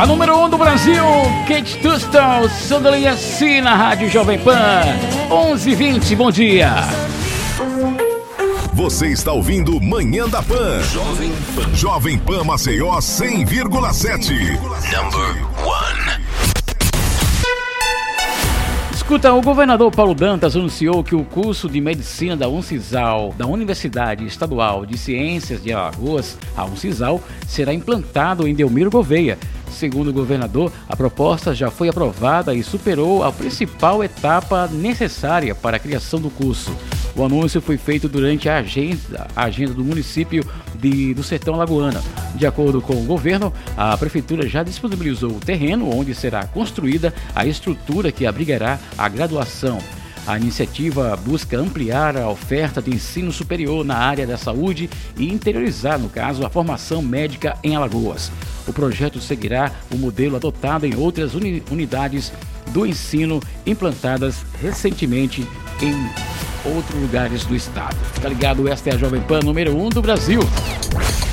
A número 1 do Brasil, Kate Tuston, Sandalinha C na Rádio Jovem Pan, 11h20, bom dia. Você está ouvindo Manhã da Pan. Jovem Pan Maceió 100,7. Number 1. Escuta, o governador Paulo Dantas anunciou que o curso de medicina da Uncisal, da Universidade Estadual de Ciências de Alagoas, a Uncisal, será implantado em Delmiro Gouveia. Segundo o governador, a proposta já foi aprovada e superou a principal etapa necessária para a criação do curso. O anúncio foi feito durante a agenda do município do Sertão Alagoano. De acordo com o governo, a prefeitura já disponibilizou o terreno onde será construída a estrutura que abrigará a graduação. A iniciativa busca ampliar a oferta de ensino superior na área da saúde e interiorizar, no caso, a formação médica em Alagoas. O projeto seguirá o modelo adotado em outras unidades do ensino implantadas recentemente em outros lugares do estado. Fica ligado, esta é a Jovem Pan número 1 do Brasil.